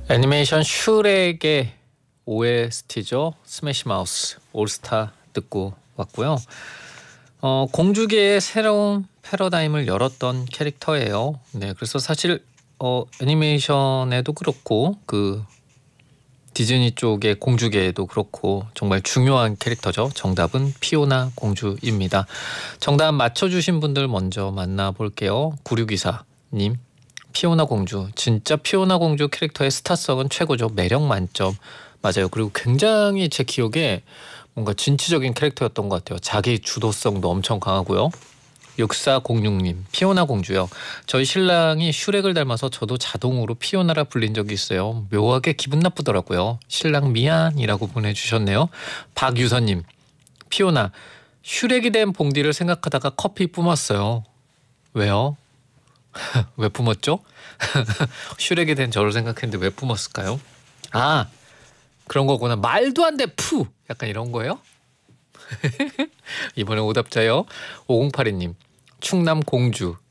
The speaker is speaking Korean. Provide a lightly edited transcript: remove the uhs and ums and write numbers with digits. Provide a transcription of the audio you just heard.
애니메이션 슈렉의 OST죠. 스매시 마우스 올스타 듣고 왔고요. 공주계의 새로운 패러다임을 열었던 캐릭터예요. 네, 그래서 사실 애니메이션에도 그렇고 그 디즈니 쪽의 공주계에도 그렇고 정말 중요한 캐릭터죠. 정답은 피오나 공주입니다. 정답 맞춰주신 분들 먼저 만나볼게요. 9624님. 피오나 공주. 진짜 피오나 공주 캐릭터의 스타성은 최고죠. 매력 만점. 맞아요. 그리고 굉장히 제 기억에 뭔가 진취적인 캐릭터였던 것 같아요. 자기 주도성도 엄청 강하고요. 6406님. 피오나 공주요. 저희 신랑이 슈렉을 닮아서 저도 자동으로 피오나라 불린 적이 있어요. 묘하게 기분 나쁘더라고요. 신랑 미안이라고 보내주셨네요. 박유선님. 피오나. 슈렉이 된 봉디를 생각하다가 커피 뿜었어요. 왜요? 왜 뿜었죠? 슈렉이 된 저를 생각했는데 왜 뿜었을까요? 아, 그런 거구나. 말도 안 돼 푸! 약간 이런 거예요? 이번에 오답자요. 5082님. 충남 공주.